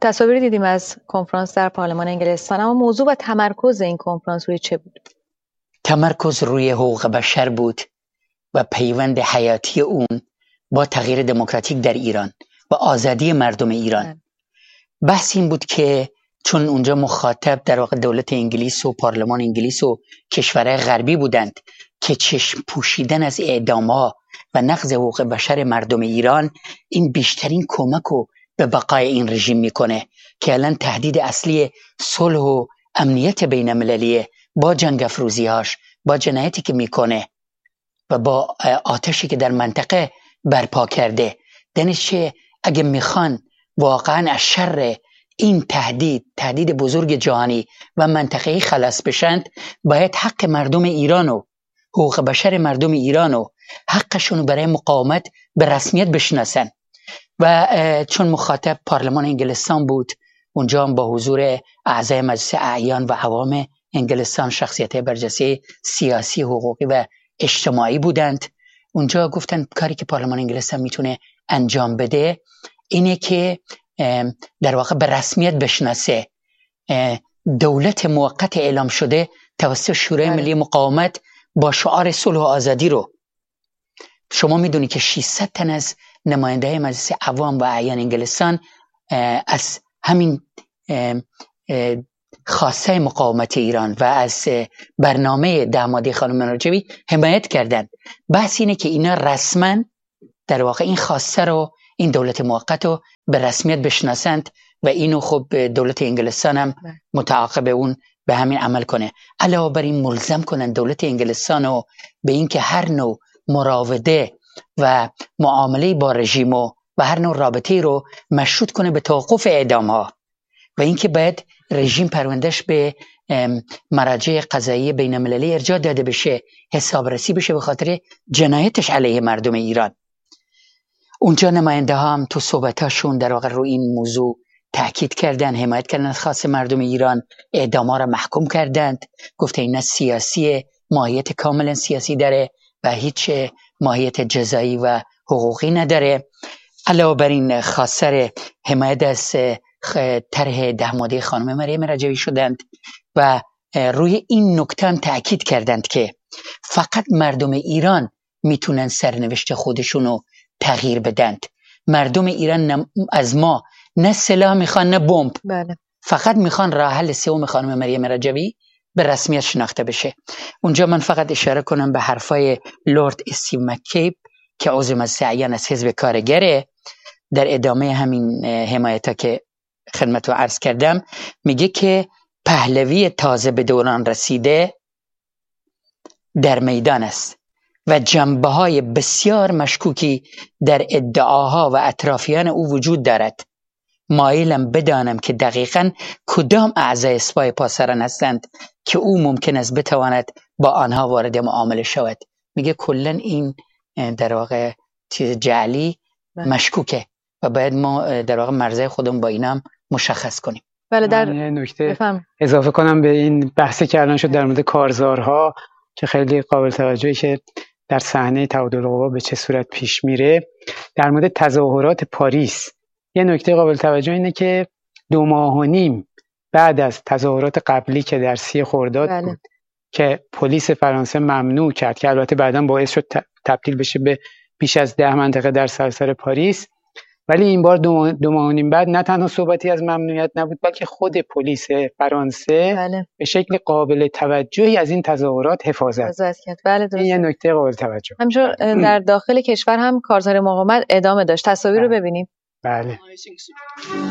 تصاویری دیدیم از کنفرانس در پارلمان انگلستان، اما موضوع و تمرکز این کنفرانس روی چه بود؟ تمرکز روی حقوق بشر بود و پیوند حیاتی اون با تغییر دموکراتیک در ایران و آزادی مردم ایران. بحث این بود که چون اونجا مخاطب در واقع دولت انگلیس و پارلمان انگلیس و کشورهای غربی بودند که چشم پوشیدن از اعدام‌ها و نقض حقوق بشر مردم ایران این بیشترین کمک رو به بقای این رژیم میکنه که الان تهدید اصلی صلح و امنیت بین المللیه با جنگ افروزی‌هاش، با جنایتی که میکنه و با آتشی که در منطقه برپا کرده. دانش اگه میخوان واقعا از شر این تهدید بزرگ جهانی و منطقه‌ای خلاص بشند، باید حق مردم ایران و حقوق بشر مردم ایران و حقشون برای مقاومت به رسمیت بشناسن. و چون مخاطب پارلمان انگلستان بود، اونجا هم با حضور اعضای مجلس اعیان و عوام انگلستان، شخصیت برجسته سیاسی، حقوقی و اجتماعی بودند. اونجا گفتن کاری که پارلمان انگلستان میتونه انجام بده اینه که در واقع به رسمیت بشناسه دولت موقت اعلام شده توسط شورای ملی مقاومت با شعار صلح و آزادی رو. شما میدونی که 600 تن از نماینده مجلس عوام و اعیان انگلستان از همین خاصه مقاومت ایران و از برنامه 10 ماده خانم رجبی حمایت کردند. بحث اینه که اینا رسما در واقع این خاصه رو، این دولت موقت رو به رسمیت بشناسند و اینو خب دولت انگلستان هم متعاقب اون به همین عمل کنه. علاوه بر این ملزم کنن دولت انگلستان رو به این که هر نوع مراوده و معامله با رژیم و هر نوع رابطه‌ای رو مشروط کنه به توقف اعدام‌ها و اینکه باید رژیم پروندهش به مراجع قضایی بین المللی ارجاع داده بشه، حسابرسی بشه به خاطر جنایتش علیه مردم ایران. اونجا نماینده ها هم تو صحبتاشون در واقع رو این موضوع تاکید کردن، حمایت کردن از خاص مردم ایران، اعدام‌ها را محکوم کردند. گفته این سیاسی، ماهیت کاملا سیاسی داره و هیچ ماهیت جزایی و حقوقی نداره. علاوه بر این خاصر حمایت از طرح 10 ماده خانم مریم رجبی شدند و روی این نکته هم تاکید کردند که فقط مردم ایران میتونن سرنوشت خودشونو تغییر بدند. مردم ایران از ما نه سلاح میخوان نه بمب، فقط میخوان راه حل سوم خانم مریم رجبی به رسمیت شناخته بشه. اونجا من فقط اشاره کنم به حرفای لورد استیو مکیب که عضو مجلس اعیان از حزب کارگره، در ادامه همین حمایتا که خدمتو عرض کردم، میگه که پهلوی تازه به دوران رسیده در میدان است و جنبه‌های بسیار مشکوکی در ادعاها و اطرافیان او وجود دارد. مایلم بدانم که دقیقاً کدام اعضای اسپای پاسران هستند که او ممکن است بتواند با آنها وارد معامله شود. میگه کلاً این در واقع چیز جعلی مشکوکه و باید ما در واقع مرزهای خودمون با اینا هم مشخص کنیم. بله، در نکته اضافه کنم به این بحثی که الان شد در مورد کارزارها که خیلی قابل توجهی که در صحنه تعادل قوا به چه صورت پیش میره. در مورد تظاهرات پاریس یه نکته قابل توجه اینه که 2 ماه و نیم بعد از تظاهرات قبلی که در 30 خرداد بود که پلیس فرانسه ممنوع کرد که البته بعداً باعث شد تبدیل بشه به بیش از 10 منطقه در سراسر پاریس، ولی این بار 2 ماه و نیم بعد نه تنها صحبتی از ممنوعیت نبود بلکه خود پلیس فرانسه به شکل قابل توجهی از این تظاهرات حفاظت کرد. این یه نکته قابل توجه. همینطور در داخل کشور هم کارزار مقاومت ادامه داشت. تصاویر رو ببینیم. بله.